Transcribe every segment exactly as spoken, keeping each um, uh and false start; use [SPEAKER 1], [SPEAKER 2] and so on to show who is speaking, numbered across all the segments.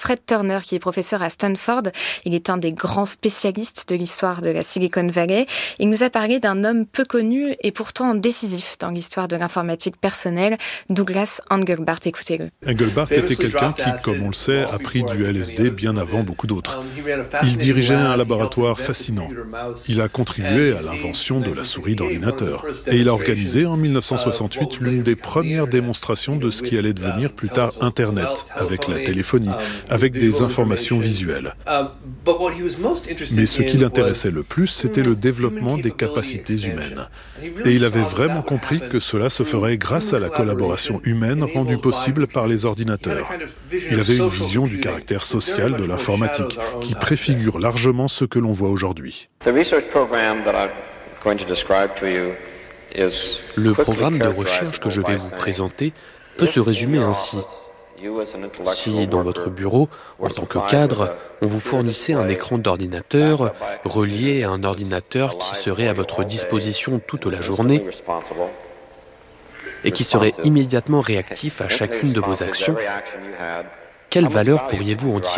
[SPEAKER 1] Fred Turner, qui est professeur à Stanford. Il est un des grands spécialistes de l'histoire de la Silicon Valley. Il nous a parlé d'un homme peu connu et pourtant décisif dans l'histoire de l'informatique personnelle, Douglas Engelbart. Écoutez-le.
[SPEAKER 2] Engelbart était quelqu'un qui, comme on le sait, a pris du L S D bien avant beaucoup d'autres. Il dirigeait un laboratoire fascinant. Il a contribué à l'invention de la souris d'ordinateur. Et il a organisé en dix-neuf cent soixante-huit l'une des premières démonstrations de ce qui allait devenir plus tard Internet, avec la téléphonie, avec des informations visuelles. Mais ce qui l'intéressait le plus, c'était le développement des capacités humaines. Et il avait vraiment compris que cela se ferait grâce à la collaboration humaine rendue possible par les ordinateurs. Il avait une vision du caractère social de l'informatique, qui préfigure largement ce que l'on voit aujourd'hui.
[SPEAKER 3] Le programme de recherche que je vais vous présenter peut se résumer ainsi. Si dans votre bureau, en tant que cadre, on vous fournissait un écran d'ordinateur relié à un ordinateur qui serait à votre disposition toute la journée et qui serait immédiatement réactif à chacune de vos actions, quelle valeur pourriez-vous en tirer ?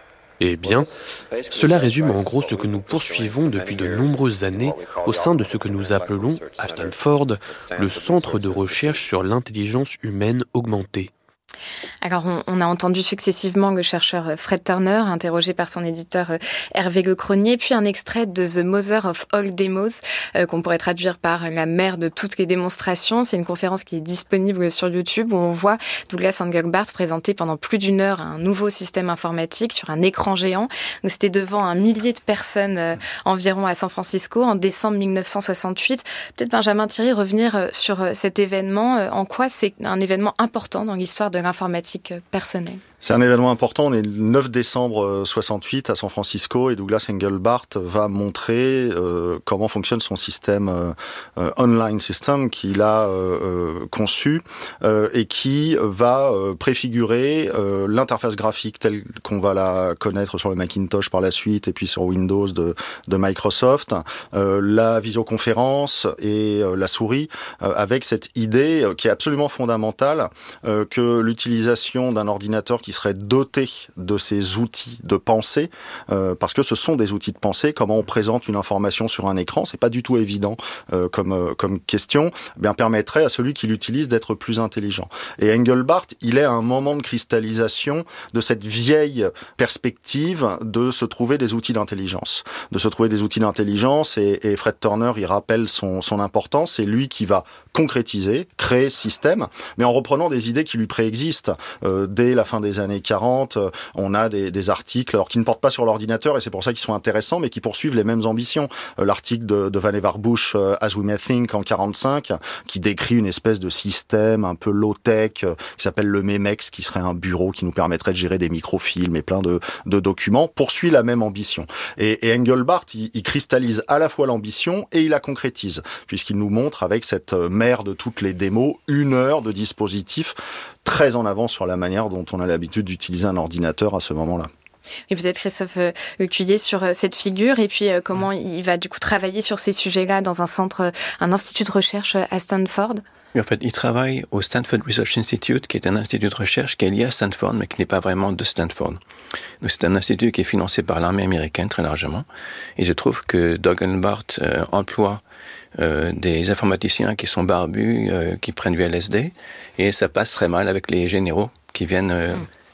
[SPEAKER 3] Eh bien, cela résume en gros ce que nous poursuivons depuis de nombreuses années au sein de ce que nous appelons, à Stanford, le Centre de recherche sur l'intelligence humaine augmentée.
[SPEAKER 1] Alors, on, on a entendu successivement le chercheur Fred Turner, interrogé par son éditeur Hervé Lecronier, puis un extrait de The Mother of All Demos, euh, qu'on pourrait traduire par la mère de toutes les démonstrations. C'est une conférence qui est disponible sur YouTube où on voit Douglas Engelbart présenter pendant plus d'une heure un nouveau système informatique sur un écran géant. Donc, c'était devant un millier de personnes euh, environ à San Francisco en décembre dix-neuf cent soixante-huit. Peut-être Benjamin Thierry, revenir sur cet événement. En quoi c'est un événement important dans l'histoire de l'informatique personnelle?
[SPEAKER 4] C'est un événement important. On est le neuf décembre soixante-huit à San Francisco et Douglas Engelbart va montrer euh, comment fonctionne son système euh, online system qu'il a euh, conçu euh, et qui va euh, préfigurer euh, l'interface graphique telle qu'on va la connaître sur le Macintosh par la suite et puis sur Windows de, de Microsoft, euh, la visioconférence et euh, la souris euh, avec cette idée euh, qui est absolument fondamentale euh, que l'utilisation d'un ordinateur qui serait doté de ces outils de pensée, euh, parce que ce sont des outils de pensée. Comment on présente une information sur un écran, c'est pas du tout évident euh, comme euh, comme question. Eh bien permettrait à celui qui l'utilise d'être plus intelligent. Et Engelbart, il est à un moment de cristallisation de cette vieille perspective de se trouver des outils d'intelligence, de se trouver des outils d'intelligence. Et, et Fred Turner, il rappelle son son importance. C'est lui qui va concrétiser, créer ce système, mais en reprenant des idées qui lui préexistent. Euh, dès la fin des années quarante, euh, on a des, des articles alors qui ne portent pas sur l'ordinateur et c'est pour ça qu'ils sont intéressants, mais qui poursuivent les mêmes ambitions. Euh, l'article de, de Vannevar Bush, euh, As We May Think, en quarante-cinq, qui décrit une espèce de système un peu low-tech euh, qui s'appelle le Memex, qui serait un bureau qui nous permettrait de gérer des microfilms et plein de, de documents, poursuit la même ambition. Et, et Engelbart, il, il cristallise à la fois l'ambition et il la concrétise, puisqu'il nous montre avec cette mère de toutes les démos une heure de dispositif très en avance sur la manière dont on a l'habitude d'utiliser un ordinateur à ce moment-là.
[SPEAKER 1] Et peut-être Christophe Cuillet sur cette figure et puis comment il va du coup travailler sur ces sujets-là dans un centre, un institut de recherche à Stanford.
[SPEAKER 5] Oui, en fait, il travaille au Stanford Research Institute, qui est un institut de recherche qui est lié à Stanford, mais qui n'est pas vraiment de Stanford. Donc, c'est un institut qui est financé par l'armée américaine très largement. Et je trouve que Doug Engelbart euh, emploie Euh, des informaticiens qui sont barbus, euh, qui prennent du L S D, et ça passe très mal avec les généraux qui viennent euh,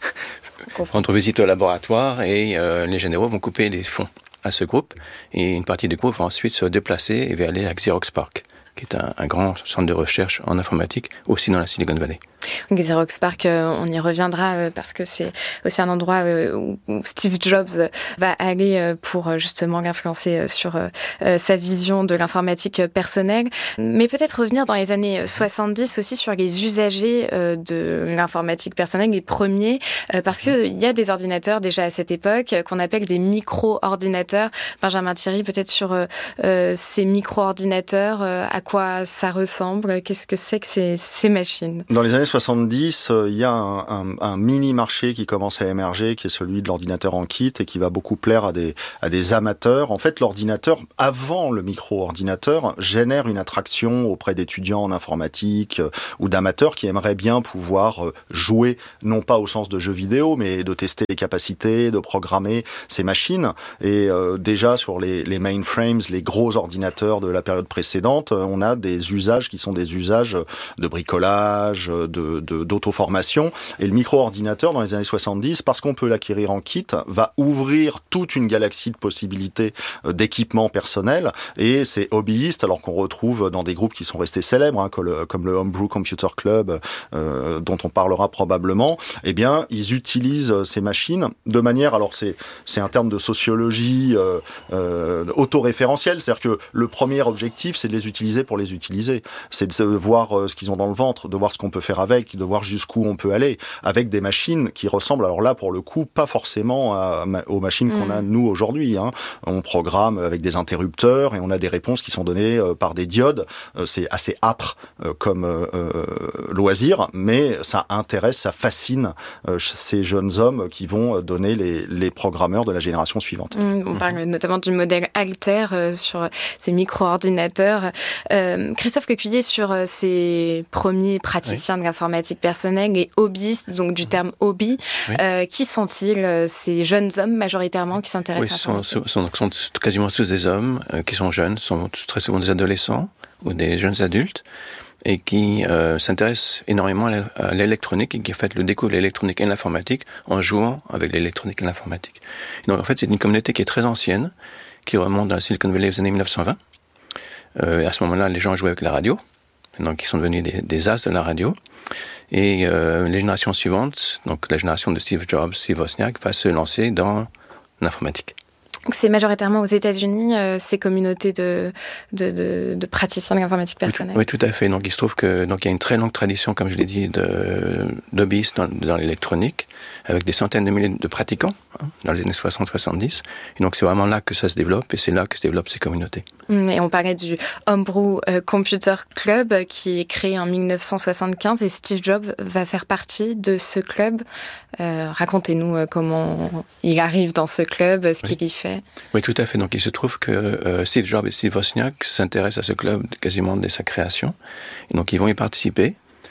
[SPEAKER 5] mmh. rendre visite au laboratoire, et euh, les généraux vont couper des fonds à ce groupe, et une partie du groupe va ensuite se déplacer et va aller à Xerox PARC, qui est un, un grand centre de recherche en informatique, aussi dans la Silicon Valley.
[SPEAKER 1] Xerox PARC, on y reviendra parce que c'est aussi un endroit où Steve Jobs va aller pour justement l'influencer sur sa vision de l'informatique personnelle. Mais peut-être revenir dans les années soixante-dix aussi sur les usagers de l'informatique personnelle, les premiers, parce qu'il y a des ordinateurs déjà à cette époque qu'on appelle des micro-ordinateurs. Benjamin Thierry, peut-être sur ces micro-ordinateurs, à quoi ça ressemble, qu'est-ce que c'est que ces, ces machines ?
[SPEAKER 4] Dans les années soixante-dix, soixante-dix, il y a un, un, un mini-marché qui commence à émerger, qui est celui de l'ordinateur en kit et qui va beaucoup plaire à des, à des amateurs. En fait, l'ordinateur, avant le micro-ordinateur, génère une attraction auprès d'étudiants en informatique euh, ou d'amateurs qui aimeraient bien pouvoir euh, jouer, non pas au sens de jeux vidéo, mais de tester les capacités, de programmer ces machines. Et euh, déjà, sur les, les mainframes, les gros ordinateurs de la période précédente, euh, on a des usages qui sont des usages de bricolage, de, de, d'auto-formation. Et le micro-ordinateur, dans les années soixante-dix, parce qu'on peut l'acquérir en kit, va ouvrir toute une galaxie de possibilités d'équipements personnels. Et c'est hobbyiste, alors qu'on retrouve dans des groupes qui sont restés célèbres, hein, comme, le, comme le Homebrew Computer Club, euh, dont on parlera probablement, eh bien, ils utilisent ces machines de manière, alors c'est, c'est un terme de sociologie euh, euh, autoréférentielle, c'est-à-dire que le premier objectif, c'est de les utiliser pour les utiliser. C'est de voir euh, ce qu'ils ont dans le ventre, de voir ce qu'on peut faire avec, de voir jusqu'où on peut aller, avec des machines qui ressemblent, alors là, pour le coup, pas forcément à, aux machines qu'on a, nous, aujourd'hui. Hein. On programme avec des interrupteurs et on a des réponses qui sont données euh, par des diodes. Euh, c'est assez âpre euh, comme euh, loisir, mais ça intéresse, ça fascine euh, ces jeunes hommes qui vont donner les, les programmeurs de la génération suivante.
[SPEAKER 1] Mmh, on parle notamment du modèle Altair euh, sur ces micro-ordinateurs. Euh, Christophe Cocuillet, sur euh, ces premiers praticiens oui. de l'informatique personnelle et hobbyistes, donc du terme hobby, oui. euh, qui sont-ils, euh, ces jeunes hommes majoritairement qui s'intéressent
[SPEAKER 5] oui,
[SPEAKER 1] à l'informatique ?
[SPEAKER 5] Sont, sont, sont quasiment tous des hommes euh, qui sont jeunes, sont très souvent des adolescents ou des jeunes adultes, et qui euh, s'intéressent énormément à l'électronique et qui en fait le découvrent l'électronique et l'informatique en jouant avec l'électronique et l'informatique. Et donc en fait c'est une communauté qui est très ancienne, qui remonte dans la Silicon Valley aux années mille neuf cent vingt. Euh, et à ce moment-là, les gens jouaient avec la radio, et donc ils sont devenus des, des as de la radio. Et euh, les générations suivantes, donc la génération de Steve Jobs, Steve Wozniak, va se lancer dans l'informatique.
[SPEAKER 1] C'est majoritairement aux États-Unis, euh, ces communautés de, de, de, de praticiens de l'informatique personnelle.
[SPEAKER 5] Oui, tout à fait. Donc, il se trouve que donc il y a une très longue tradition, comme je l'ai dit, de d'hobbyistes dans, dans l'électronique, avec des centaines de milliers de pratiquants hein, dans les années soixante soixante-dix. Et donc, c'est vraiment là que ça se développe, et c'est là que se développent ces communautés.
[SPEAKER 1] Et on parlait du Homebrew Computer Club qui est créé en mille neuf cent soixante-quinze, et Steve Jobs va faire partie de ce club. Euh, racontez-nous comment il arrive dans ce club, ce oui. qu'il y fait.
[SPEAKER 5] Oui, tout à fait. Donc, il se trouve que euh, Steve Jobs et Steve Wozniak s'intéressent à ce club quasiment dès sa création. Et donc, ils vont y participer.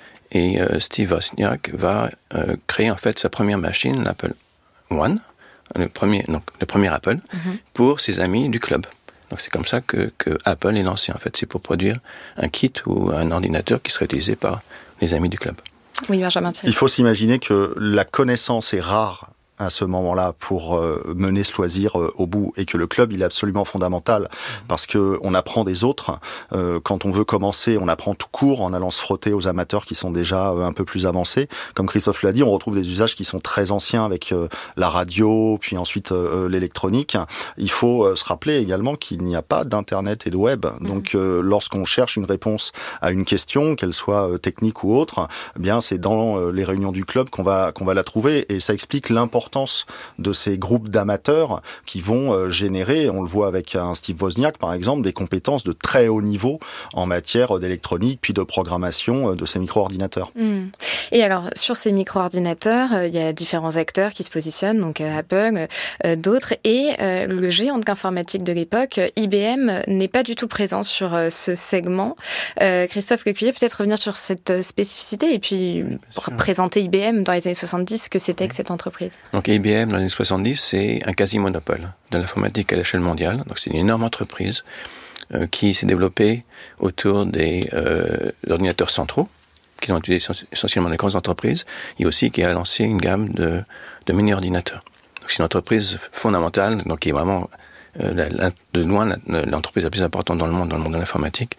[SPEAKER 5] Et euh, Steve Wozniak va euh, créer en fait sa première machine, l'Apple One, le premier, donc, le premier Apple, mm-hmm. pour ses amis du club. Donc, c'est comme ça que, que Apple est lancé. En fait, c'est pour produire un kit ou un ordinateur qui serait utilisé par les amis du club.
[SPEAKER 1] Oui, Benjamin Thierry.
[SPEAKER 4] Il faut s'imaginer que la connaissance est rare à ce moment-là pour euh, mener ce loisir euh, au bout, et que le club il est absolument fondamental mmh. parce que on apprend des autres. Euh, quand on veut commencer, on apprend tout court en allant se frotter aux amateurs qui sont déjà euh, un peu plus avancés. Comme Christophe l'a dit, on retrouve des usages qui sont très anciens avec euh, la radio, puis ensuite euh, l'électronique. Il faut euh, se rappeler également qu'il n'y a pas d'internet et de web. Mmh. Donc euh, lorsqu'on cherche une réponse à une question, qu'elle soit euh, technique ou autre, eh bien c'est dans euh, les réunions du club qu'on va qu'on va la trouver, et ça explique l'importance de ces groupes d'amateurs qui vont euh, générer, on le voit avec un Steve Wozniak par exemple, des compétences de très haut niveau en matière d'électronique puis de programmation euh, de ces micro-ordinateurs.
[SPEAKER 1] Mmh. Et alors, sur ces micro-ordinateurs, euh, il y a différents acteurs qui se positionnent, donc euh, Apple, euh, d'autres, et euh, le géant de l'informatique de l'époque, I B M, n'est pas du tout présent sur euh, ce segment. Euh, Christophe Cocuillet, peut-être revenir sur cette spécificité et puis oui, présenter I B M dans les années soixante-dix, ce que c'était oui. que cette entreprise.
[SPEAKER 5] Donc I B M dans les années soixante-dix, c'est un quasi-monopole de l'informatique à l'échelle mondiale. Donc c'est une énorme entreprise euh, qui s'est développée autour des euh, ordinateurs centraux, qui sont utilisés essentiellement dans les grandes entreprises, et aussi qui a lancé une gamme de, de mini-ordinateurs. Donc c'est une entreprise fondamentale, donc qui est vraiment euh, la, la, de loin la, l'entreprise la plus importante dans le monde, dans le monde de l'informatique.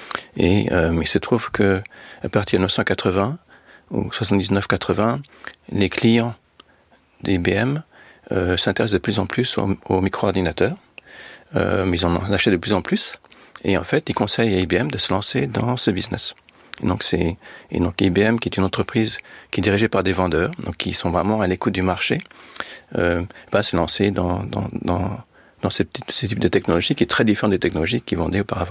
[SPEAKER 5] Et euh, mais il se trouve que à partir de mille neuf cent quatre-vingts ou soixante-dix-neuf quatre-vingts, les clients d'I B M euh, s'intéressent de plus en plus aux, aux micro-ordinateurs, euh, mais ils en achètent de plus en plus, et en fait, ils conseillent à I B M de se lancer dans ce business. Et donc, c'est, et donc I B M, qui est une entreprise qui est dirigée par des vendeurs, donc qui sont vraiment à l'écoute du marché, euh, va se lancer dans, dans, dans, dans ce, ce type de technologie qui est très différent des technologies qu'ils vendaient auparavant.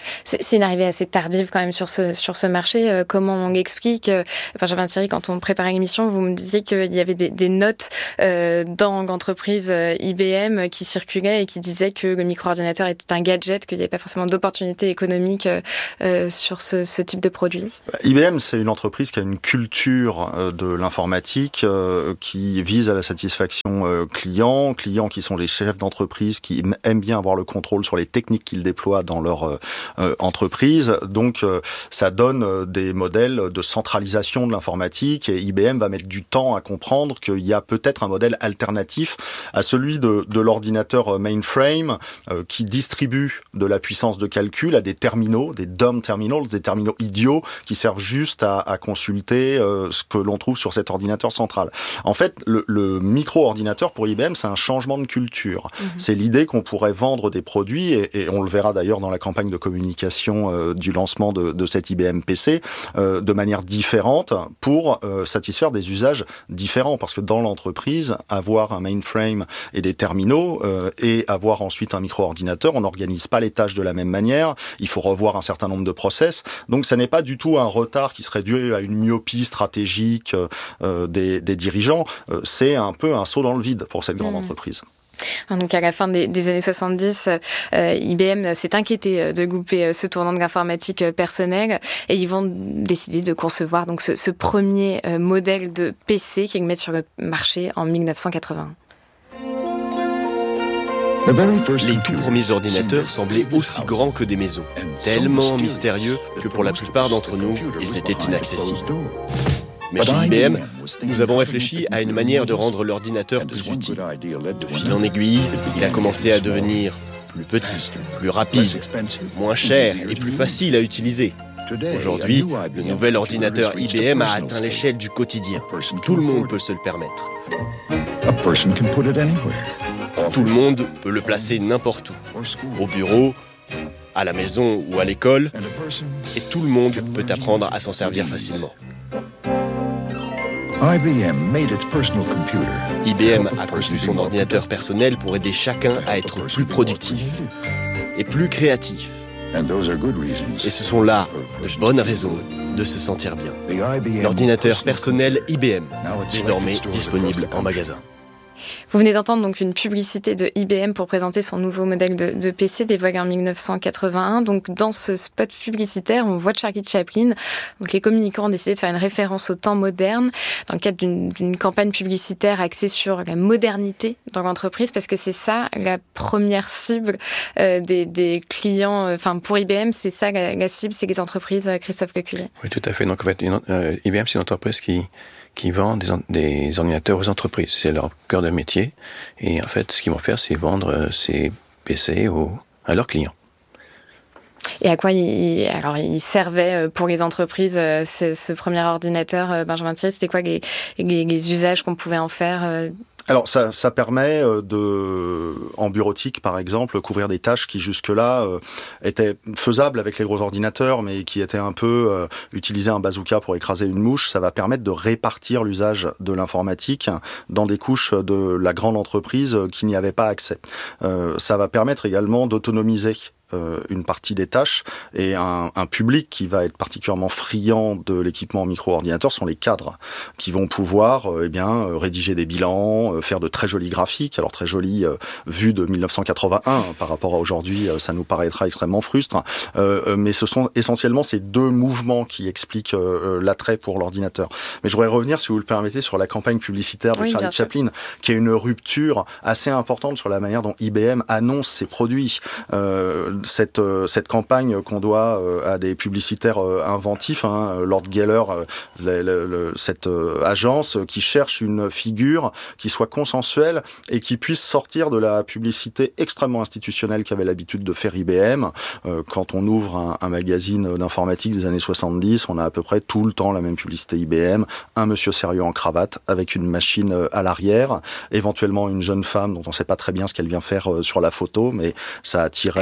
[SPEAKER 1] C'est, c'est une arrivée assez tardive quand même sur ce, sur ce marché. Euh, comment on l'explique euh, Benjamin Thierry, quand on préparait l'émission, vous me disiez qu'il y avait des, des notes euh, dans l'entreprise euh, I B M qui circulaient et qui disaient que le micro-ordinateur était un gadget, qu'il n'y avait pas forcément d'opportunités économiques euh, euh, sur ce, ce type de produit.
[SPEAKER 4] I B M, c'est une entreprise qui a une culture euh, de l'informatique euh, qui vise à la satisfaction euh, client, clients qui sont les chefs d'entreprise, qui aiment bien avoir le contrôle sur les techniques qu'ils déploient dans leur euh, euh, entreprise. Donc, euh, ça donne euh, des modèles de centralisation de l'informatique et I B M va mettre du temps à comprendre qu'il y a peut-être un modèle alternatif à celui de, de l'ordinateur mainframe euh, qui distribue de la puissance de calcul à des terminaux, des dumb terminals, des terminaux idiots qui servent juste à, à consulter euh, ce que l'on trouve sur cet ordinateur central. En fait, le, le micro-ordinateur pour I B M, c'est un changement de culture. Mmh. C'est l'idée qu'on pourrait vendre des produits, et, et on le verra d'ailleurs dans la campagne de communication euh, du lancement de, de cet I B M P C, euh, de manière différente pour euh, satisfaire des usages différents. Parce que dans l'entreprise, avoir un mainframe et des terminaux euh, et avoir ensuite un micro-ordinateur, on n'organise pas les tâches de la même manière. Il faut revoir un certain nombre de process. Donc, ça n'est pas du tout un retard qui serait dû à une myopie stratégique euh, des, des dirigeants. Euh, c'est un peu un saut dans le vide pour cette grande mmh. entreprise.
[SPEAKER 1] Donc à la fin des, des années soixante-dix, euh, I B M s'est inquiété de louper ce tournant de l'informatique personnelle et ils vont décider de concevoir donc ce, ce premier euh, modèle de P C qu'ils mettent sur le marché en dix-neuf cent quatre-vingt-un.
[SPEAKER 6] Les tout premiers ordinateurs semblaient aussi grands que des maisons, tellement mystérieux que pour la plupart d'entre nous, ils étaient inaccessibles. Mais chez I B M, nous avons réfléchi à une manière de rendre l'ordinateur plus utile. De fil en aiguille, il a commencé à devenir plus petit, plus rapide, moins cher et plus facile à utiliser. Aujourd'hui, le nouvel ordinateur I B M a atteint l'échelle du quotidien. Tout le monde peut se le permettre. Tout le monde peut le placer n'importe où, au bureau, à la maison ou à l'école, et tout le monde peut apprendre à s'en servir facilement. I B M a conçu son ordinateur personnel pour aider chacun à être plus productif et plus créatif. Et ce sont là de bonnes raisons de se sentir bien. L'ordinateur personnel I B M, désormais disponible en magasin.
[SPEAKER 1] Vous venez d'entendre donc une publicité de I B M pour présenter son nouveau modèle de, de P C dévoilé en dix-neuf cent quatre-vingt-un. Donc dans ce spot publicitaire, on voit Charlie Chaplin. Donc les communicants ont décidé de faire une référence au temps moderne dans le cadre d'une, d'une campagne publicitaire axée sur la modernité dans l'entreprise, parce que c'est ça la première cible euh, des, des clients. Enfin pour I B M, c'est ça la, la cible, c'est les entreprises. Christophe Lecuyer.
[SPEAKER 5] Oui, tout à fait. Donc en fait, une, euh, I B M, c'est une entreprise qui qui vendent des, des ordinateurs aux entreprises. C'est leur cœur de métier. Et en fait, ce qu'ils vont faire, c'est vendre ces P C aux, à leurs clients.
[SPEAKER 1] Et à quoi il, alors, il servait pour les entreprises, ce, ce premier ordinateur, Benjamin Thierry? C'était quoi les, les, les usages qu'on pouvait en faire?
[SPEAKER 4] Alors ça, ça permet de, en bureautique par exemple, couvrir des tâches qui jusque-là euh, étaient faisables avec les gros ordinateurs, mais qui étaient un peu euh, utiliser un bazooka pour écraser une mouche. Ça va permettre de répartir l'usage de l'informatique dans des couches de la grande entreprise qui n'y avaient pas accès. Euh, ça va permettre également d'autonomiser une partie des tâches, et un, un public qui va être particulièrement friand de l'équipement micro-ordinateur sont les cadres, qui vont pouvoir euh, eh bien, rédiger des bilans, euh, faire de très jolis graphiques. Alors très jolis euh, vus de dix-neuf cent quatre-vingt-un, hein, par rapport à aujourd'hui, euh, ça nous paraîtra extrêmement frustre, euh, mais ce sont essentiellement ces deux mouvements qui expliquent euh, l'attrait pour l'ordinateur. Mais je voudrais revenir, si vous le permettez, sur la campagne publicitaire de oui, Charlie Chaplin, qui est une rupture assez importante sur la manière dont I B M annonce ses produits. Euh, Cette, cette campagne qu'on doit à des publicitaires inventifs, hein, Lord Geller, le, le, le, cette agence qui cherche une figure qui soit consensuelle et qui puisse sortir de la publicité extrêmement institutionnelle qu'avait l'habitude de faire I B M. Quand on ouvre un, un magazine d'informatique des années soixante-dix, on a à peu près tout le temps la même publicité I B M, un monsieur sérieux en cravate avec une machine à l'arrière, éventuellement une jeune femme dont on ne sait pas très bien ce qu'elle vient faire sur la photo, mais ça attirait a priori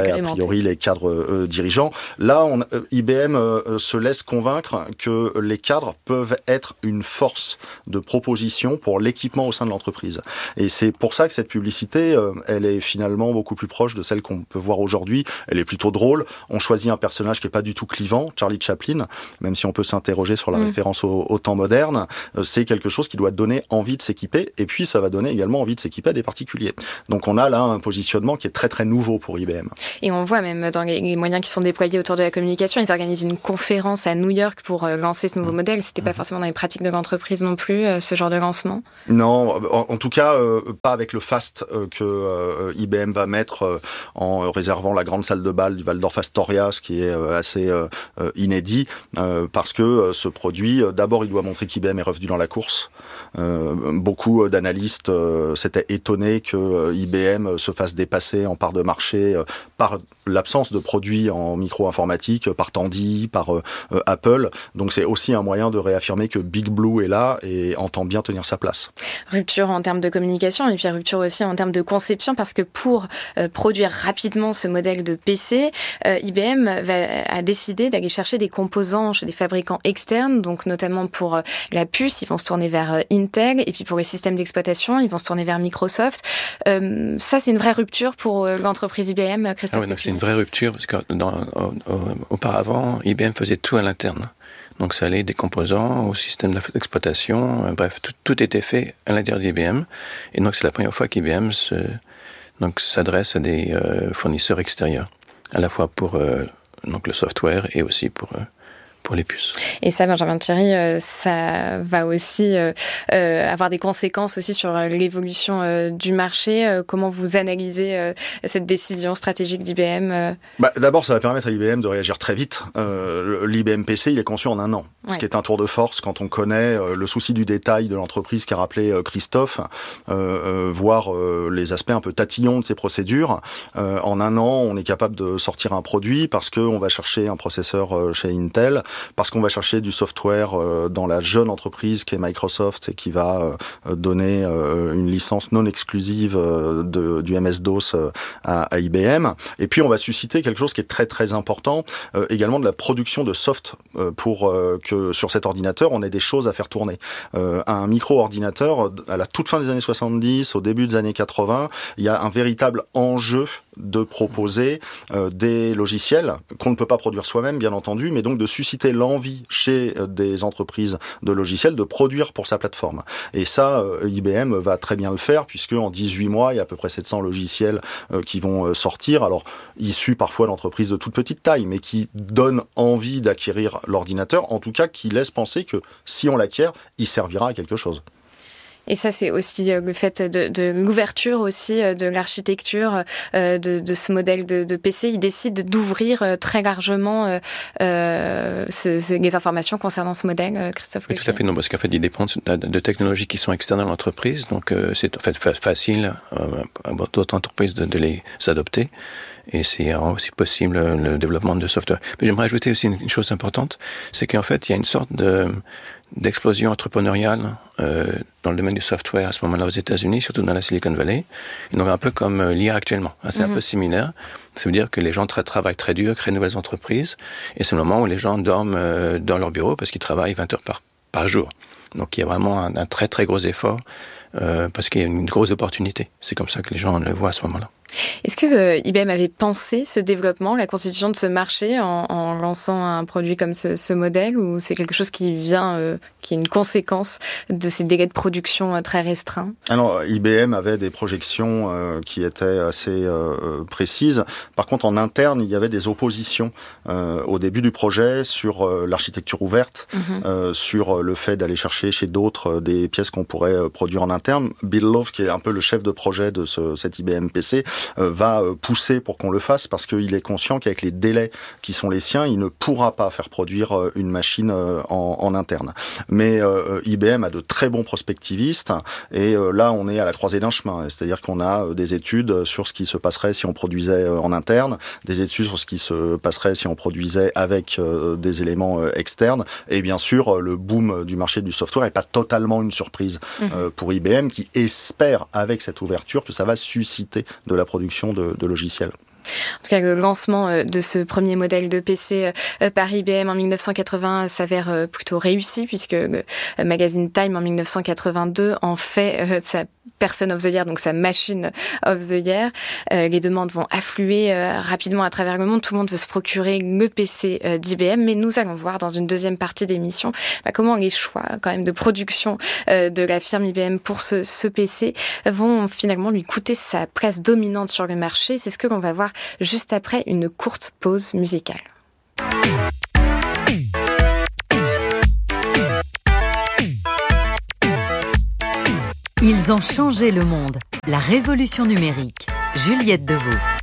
[SPEAKER 4] priori les cadres euh, dirigeants. Là, on, euh, I B M euh, se laisse convaincre que les cadres peuvent être une force de proposition pour l'équipement au sein de l'entreprise. Et c'est pour ça que cette publicité, euh, elle est finalement beaucoup plus proche de celle qu'on peut voir aujourd'hui. Elle est plutôt drôle. On choisit un personnage qui est pas du tout clivant, Charlie Chaplin, même si on peut s'interroger sur la mmh. référence au, au temps moderne. Euh, c'est quelque chose qui doit donner envie de s'équiper, et puis ça va donner également envie de s'équiper à des particuliers. Donc on a là un positionnement qui est très très nouveau pour I B M.
[SPEAKER 1] Et on voit même dans les moyens qui sont déployés autour de la communication, ils organisent une conférence à New York pour lancer ce nouveau mmh. modèle. C'était pas forcément dans les pratiques de l'entreprise non plus, ce genre de lancement?
[SPEAKER 4] Non, en, en tout cas, euh, pas avec le fast euh, que euh, I B M va mettre euh, en réservant la grande salle de bal du Waldorf Astoria, ce qui est euh, assez euh, inédit, euh, parce que euh, ce produit, euh, d'abord, il doit montrer qu'I B M est revenu dans la course. Euh, beaucoup d'analystes euh, s'étaient étonnés que euh, I B M se fasse dépasser en part de marché euh, par l'absence de produits en micro-informatique, par Tandy, par euh, Apple. Donc c'est aussi un moyen de réaffirmer que Big Blue est là et entend bien tenir sa place.
[SPEAKER 1] Rupture en termes de communication et puis rupture aussi en termes de conception, parce que pour euh, produire rapidement ce modèle de P C, euh, I B M va, a décidé d'aller chercher des composants chez des fabricants externes, donc notamment pour euh, la puce, ils vont se tourner vers euh, Intel, et puis pour les systèmes d'exploitation, ils vont se tourner vers Microsoft. Euh, ça, c'est une vraie rupture pour euh, l'entreprise I B M, Christophe?
[SPEAKER 5] Ah oui, donc c'est une vraie rupture, parce qu'auparavant, I B M faisait tout à l'interne. Donc ça allait des composants au système d'exploitation, euh, bref, tout, tout était fait à l'intérieur d'I B M. Et donc c'est la première fois qu'I B M se, donc, s'adresse à des euh, fournisseurs extérieurs, à la fois pour euh, donc le software et aussi pour... Euh, pour les puces.
[SPEAKER 1] Et ça, Benjamin Thierry, euh, ça va aussi euh, euh, avoir des conséquences aussi sur euh, l'évolution euh, du marché. Euh, comment vous analysez euh, cette décision stratégique d'I B M euh...
[SPEAKER 4] bah, D'abord, ça va permettre à I B M de réagir très vite. Euh, L'I B M P C, il est conçu en un an, ouais. Ce qui est un tour de force quand on connaît euh, le souci du détail de l'entreprise qu'a rappelé euh, Christophe, euh, euh, voire euh, les aspects un peu tatillons de ces procédures. Euh, en un an, on est capable de sortir un produit parce qu'on va chercher un processeur euh, chez Intel, parce qu'on va chercher du software euh, dans la jeune entreprise qui est Microsoft et qui va euh, donner euh, une licence non exclusive euh, de, du M S-DOS euh, à, à I B M. Et puis on va susciter quelque chose qui est très très important, euh, également de la production de soft euh, pour euh, que sur cet ordinateur on ait des choses à faire tourner. Euh, un micro-ordinateur, à la toute fin des années soixante-dix, au début des années quatre-vingts, il y a un véritable enjeu de proposer euh, des logiciels qu'on ne peut pas produire soi-même, bien entendu, mais donc de susciter l'envie chez euh, des entreprises de logiciels de produire pour sa plateforme. Et ça, euh, I B M va très bien le faire, puisque en dix-huit mois, il y a à peu près sept cents logiciels euh, qui vont euh, sortir, alors issus parfois d'entreprises de toute petite taille, mais qui donnent envie d'acquérir l'ordinateur, en tout cas qui laissent penser que si on l'acquiert, il servira à quelque chose.
[SPEAKER 1] Et ça, c'est aussi le fait de, de l'ouverture aussi de l'architecture euh, de, de ce modèle de, de P C. Ils décident d'ouvrir très largement euh, ce, ce, les informations concernant ce modèle, Christophe.
[SPEAKER 5] Oui, tout à fait, non, parce qu'en fait, ils dépendent de, de technologies qui sont externes à l'entreprise, donc euh, c'est en fait facile euh, à d'autres entreprises de, de les adopter. Et c'est aussi possible le développement de software. Mais j'aimerais ajouter aussi une chose importante, c'est qu'en fait, il y a une sorte de d'explosion entrepreneuriale euh, dans le domaine du software à ce moment-là aux États-Unis, surtout dans la Silicon Valley. Et donc un peu comme l'I A actuellement. C'est mm-hmm. un peu similaire. Ça veut dire que les gens tra- travaillent très dur, créent de nouvelles entreprises, et c'est le moment où les gens dorment euh, dans leur bureau parce qu'ils travaillent vingt heures par, par jour. Donc il y a vraiment un, un très très gros effort euh, parce qu'il y a une grosse opportunité. C'est comme ça que les gens le voient à ce moment-là.
[SPEAKER 1] Est-ce que euh, I B M avait pensé ce développement, la constitution de ce marché en, en lançant un produit comme ce, ce modèle, ou c'est quelque chose qui vient, euh, qui est une conséquence de ces délais de production euh, très restreints?
[SPEAKER 4] Alors, I B M avait des projections euh, qui étaient assez euh, précises. Par contre, en interne, il y avait des oppositions euh, au début du projet sur euh, l'architecture ouverte, mm-hmm. euh, sur le fait d'aller chercher chez d'autres euh, des pièces qu'on pourrait euh, produire en interne. Bill Love, qui est un peu le chef de projet de ce, cet I B M P C, Euh, va euh, pousser pour qu'on le fasse parce qu'il est conscient qu'avec les délais qui sont les siens, il ne pourra pas faire produire euh, une machine euh, en, en interne. Mais euh, I B M a de très bons prospectivistes et euh, là, on est à la croisée d'un chemin. C'est-à-dire qu'on a euh, des études sur ce qui se passerait si on produisait euh, en interne, des études sur ce qui se passerait si on produisait avec euh, des éléments euh, externes. Et bien sûr, euh, le boom du marché du software n'est pas totalement une surprise euh, mmh. pour I B M qui espère, avec cette ouverture, que ça va susciter de la production de, de logiciels.
[SPEAKER 1] En tout cas, le lancement de ce premier modèle de P C par I B M en mille neuf cent quatre-vingts s'avère plutôt réussi, puisque le magazine Time en mille neuf cent quatre-vingt-deux en fait sa Person of the Year, donc sa Machine of the Year. Les demandes vont affluer rapidement à travers le monde. Tout le monde veut se procurer le P C d'I B M, mais nous allons voir dans une deuxième partie d'émission bah, comment les choix quand même de production de la firme I B M pour ce, ce P C vont finalement lui coûter sa place dominante sur le marché. C'est ce que l'on va voir juste après une courte pause musicale.
[SPEAKER 7] Ils ont changé le monde. La révolution numérique. Juliette Deveau.